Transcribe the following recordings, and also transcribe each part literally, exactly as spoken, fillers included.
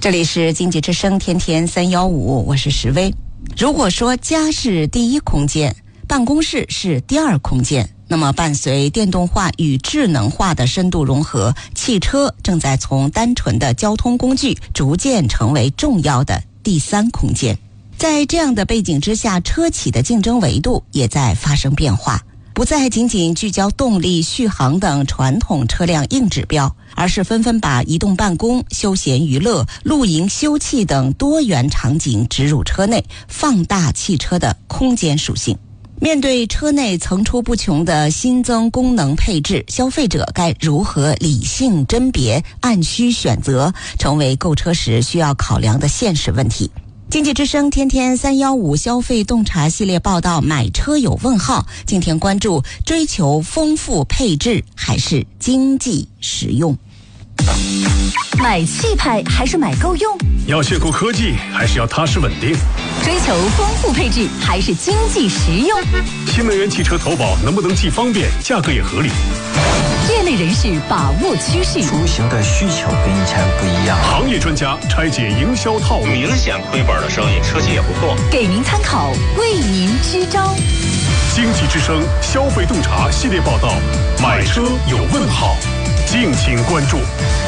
这里是经济之声天天三一五，我是石薇。如果说家是第一空间，办公室是第二空间，那么伴随电动化与智能化的深度融合，汽车正在从单纯的交通工具逐渐成为重要的第三空间。在这样的背景之下，车企的竞争维度也在发生变化，不再仅仅聚焦动力、续航等传统车辆硬指标，而是纷纷把移动办公、休闲娱乐、露营休憩等多元场景植入车内，放大汽车的空间属性。面对车内层出不穷的新增功能配置，消费者该如何理性甄别、按需选择，成为购车时需要考量的现实问题。经济之声天天三一五消费洞察系列报道，买车有问号。今天关注追求丰富配置还是经济实用？ 买气派还是买够用？ 要炫酷科技还是要踏实稳定？ 追求丰富配置还是经济实用？ 新能源汽车投保能不能既方便，价格也合理？ 业内人士把握趋势， 出行的需求跟以前不一样。 行业专家拆解营销套路， 明显亏本的生意，车企也不做， 给您参考，为您支招。 经济之声消费洞察系列报道，买车有问号，敬请关注。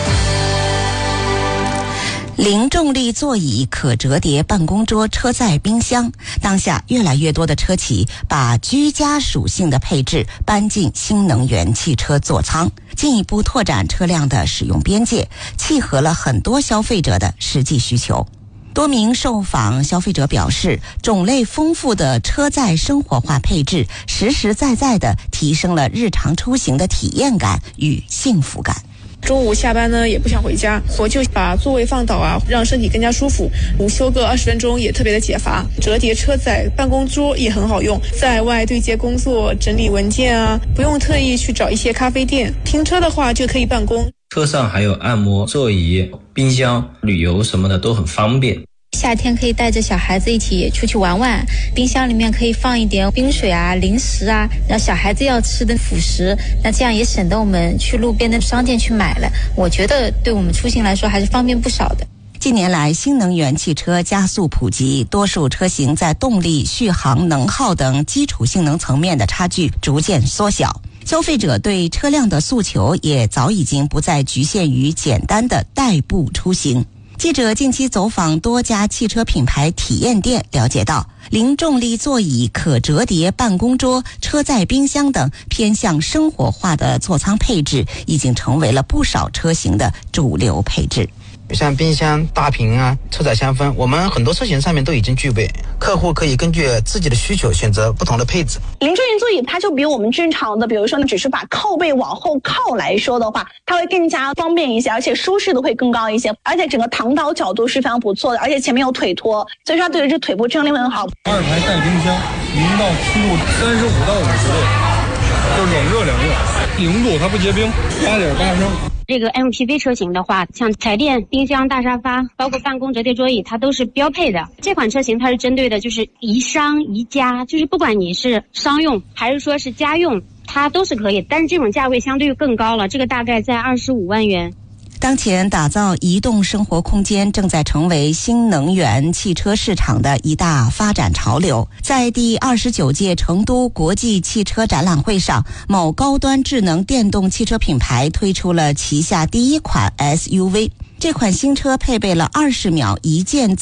零重力座椅、可折叠办公桌、车载冰箱，当下越来越多的车企把居家属性的配置搬进新能源汽车座舱，进一步拓展车辆的使用边界，契合了很多消费者的实际需求。多名受访消费者表示，种类丰富的车载生活化配置实实在在地提升了日常出行的体验感与幸福感。 中午下班呢也不想回家，我就把座位放倒啊，让身体更加舒服。午休个二十分钟也特别的解乏。折叠车载办公桌也很好用，在外对接工作、整理文件啊，不用特意去找一些咖啡店。停车的话就可以办公。 车上还有按摩座椅、冰箱，旅游什么的都很方便。 夏天可以带着小孩子一起出去玩玩，冰箱里面可以放一点冰水啊、零食啊，让小孩子要吃的辅食，那这样也省得我们去路边的商店去买了。我觉得对我们出行来说还是方便不少的。 近年来，新能源汽车加速普及，多数车型在动力、续航、能耗等基础性能层面的差距逐渐缩小。消费者对车辆的诉求也早已经不再局限于简单的代步出行。记者近期走访多家汽车品牌体验店，了解到零重力座椅、可折叠办公桌、车载冰箱等偏向生活化的座舱配置已经成为了不少车型的主流配置。 像冰箱、大屏啊、车载香氛，我们很多车型上面都已经具备，客户可以根据自己的需求选择不同的配置。 零重力座椅它就比我们正常的，比如说你只是把靠背往后靠来说的话，它会更加方便一些，而且舒适度会更高一些，而且整个躺倒角度是非常不错的，而且前面有腿托，所以说它对于这腿部支撑力会很好。 二排带冰箱，零到七度三十五到五十度，就是冷热两用。零度它不结冰，八点八升。 这个 M P V 车型的话，像彩电、冰箱、大沙发，包括办公折叠桌椅，它都是标配的。这款车型它是针对的就是宜商宜家，就是不管你是商用还是说是家用，它都是可以，但是这种价位相对更高了，这个大概在二十五万元。 当前打造移动生活空间正在成为新能源汽车市场的一大发展潮流。在第二十九届成都国际汽车展览会上，某高端智能电动汽车品牌推出了旗下第一款 S U V。这款新车配备了二十秒一键自